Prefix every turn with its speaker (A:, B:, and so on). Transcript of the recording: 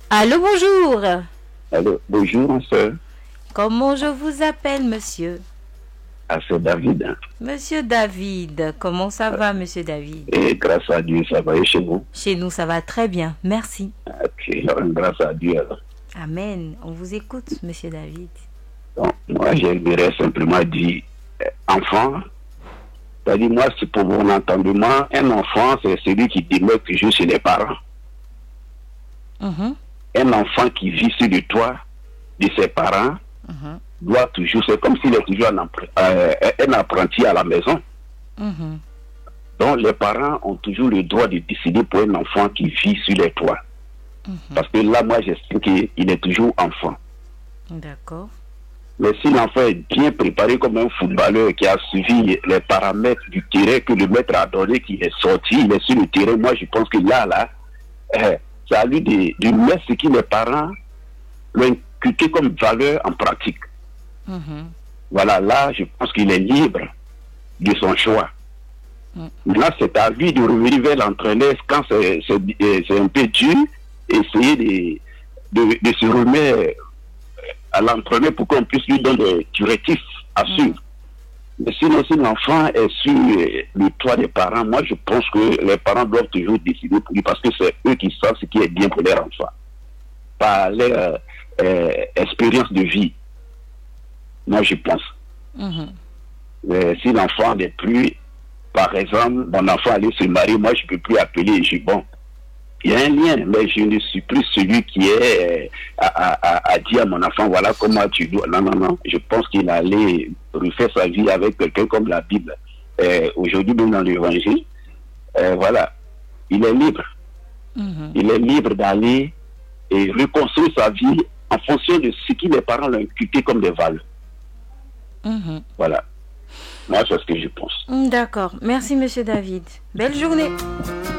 A: Allô, bonjour.
B: Allô, bonjour, ma soeur.
A: Comment je vous appelle, monsieur?
B: Ah, c'est David. Hein.
A: Monsieur David, comment ça va, monsieur David?
B: Et grâce à Dieu, ça va et chez vous?
A: Chez nous, ça va très bien, merci.
B: Ok, grâce à Dieu. Alors.
A: Amen. On vous écoute, monsieur David.
B: Donc, moi, j'aimerais simplement dire, enfant, c'est-à-dire, moi, c'est pour mon entendement, un enfant, c'est celui qui demeure toujours chez les parents.
A: Mhm,
B: Un enfant qui vit sur le toit de ses parents
A: mhm,
B: doit toujours, c'est comme s'il est toujours un apprenti à la maison.
A: mhm,
B: Donc, les parents ont toujours le droit de décider pour un enfant qui vit sur les toits. Parce que là, moi, j'estime qu'il est toujours enfant.
A: d'accord.
B: Mais si l'enfant est bien préparé comme un footballeur qui a suivi les paramètres du terrain que le maître a donné, qui est sorti, il est sur le terrain, moi, je pense que là, c'est à lui de mettre ce que les parents l'ont inculqué comme valeur en pratique.
A: Mhm,
B: Voilà, là, je pense qu'il est libre de son choix. Maintenant, c'est à lui de revenir vers l'entraîneur quand c'est un peu dur, essayer de se remettre à l'entraîneur pour qu'on puisse lui donner des directifs à suivre. Mais sinon, si l'enfant est sur le toit des parents, moi je pense que les parents doivent toujours décider pour lui parce que c'est eux qui savent ce qui est bien pour leur enfant. Par leur expérience de vie. Moi je pense.
A: mhm.
B: Mais si l'enfant n'est plus, par exemple, mon enfant allait se marier, moi je ne peux plus appeler, je dis bon, il y a un lien, mais je ne suis plus celui qui est à dire à mon enfant, voilà comment tu dois. Non, non, non. Je pense qu'il allait refaire sa vie avec quelqu'un comme la Bible. Aujourd'hui, même dans l'évangile, voilà, il est libre. Il est libre d'aller et reconstruire sa vie en fonction de ce que les parents l'ont inculqué comme des valeurs. Voilà. Moi, c'est ce que je pense.
A: D'accord. Merci, monsieur David. Belle journée.